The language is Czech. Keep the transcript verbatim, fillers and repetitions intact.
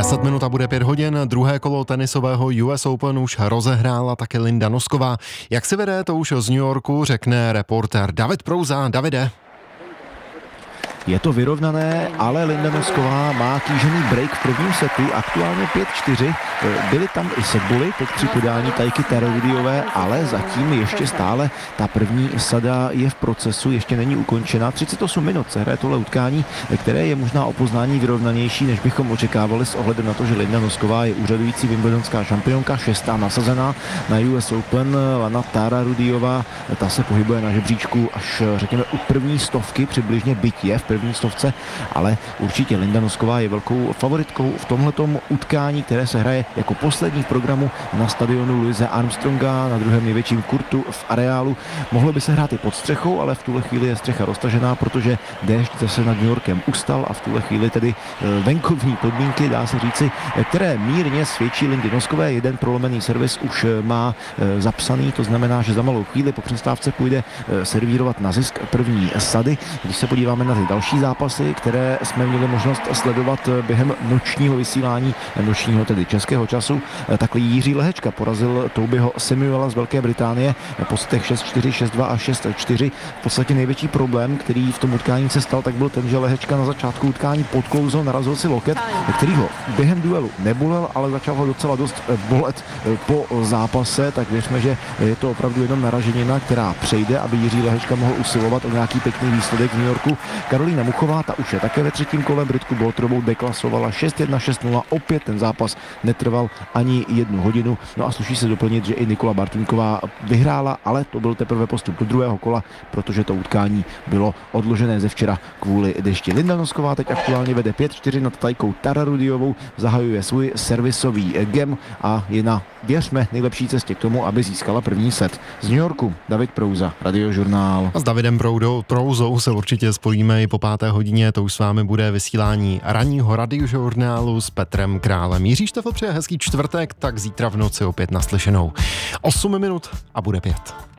deset minut a bude pět hodin. Druhé kolo tenisového U S Open už rozehrála také Linda Nosková. Jak se vede, to už z New Yorku řekne reportér David Prouza. Davide. Je to vyrovnané, ale Linda Nosková má kýžený break v prvním setu, aktuálně pět čtyři. Byly tam i setboly, teď při podání Tajky Tararudiové, ale zatím ještě stále ta první sada je v procesu, ještě není ukončena. třicet osm minut se hraje tohle utkání, které je možná o poznání vyrovnanější, než bychom očekávali s ohledem na to, že Linda Nosková je úřadující wimbledonská šampionka, šestá nasazená na U S Open. Lana Tararudiová, ta se pohybuje na žebříčku až řekněme u první stovky, přibližně byť je v první stovce, ale určitě Linda Nosková je velkou favoritkou v tomhletom utkání, které se hraje jako poslední v programu na stadionu Louise Armstronga na druhém největším kurtu v areálu. Mohlo by se hrát i pod střechou, ale v tuhle chvíli je střecha roztažená, protože déšť zase nad New Yorkem ustal a v tuhle chvíli tedy venkovní podmínky, dá se říci, které mírně svědčí Lindy Noskové. Jeden prolomený servis už má zapsaný, to znamená, že za malou chvíli po přestávce půjde servírovat na zisk první sady. Když se podíváme na ty další zápasy, které jsme měli možnost sledovat během nočního vysílání, nočního tedy českého času, takhle Jiří Lehečka porazil Tobyho Samuela z Velké Británie po setech šest čtyři, šest dva a šest čtyři. V podstatě největší problém, který v tom utkání se stal, tak byl ten, že Lehečka na začátku utkání podklouzl, narazil si loket, který ho během duelu nebolel, ale začal ho docela dost bolet po zápase, tak věřme, že je to opravdu jenom naraženina, která přejde, aby Jiří Lehečka mohl usilovat o nějaký pěkný výsledek v New Yorku. Karolína Muchová, ta už je také ve třetím kole, Britku Boltrovou deklasovala šest jedna, šest nula, opět ten zápas netrval ani jednu hodinu. No a sluší se doplnit, že i Nikola Bartínková vyhrála, ale to byl teprve postup do druhého kola, protože to utkání bylo odložené ze včera kvůli dešti. Linda Nosková teď aktuálně vede pět čtyři nad Tajkou Tararudiovou, zahajuje svůj servisový gem a je na, věřme, nejlepší cestě k tomu, aby získala první set. Z New Yorku David Prouza, Radiožurnál. A s Davidem Proudou, Prouzou se určitě spojíme i po páté hodině, to už s vámi bude vysílání ranního Radiožurnálu s Petrem Králem. Jiří Štefl přeje hezký čtvrtek, tak zítra v noci opět naslyšenou. osm minut a bude pět.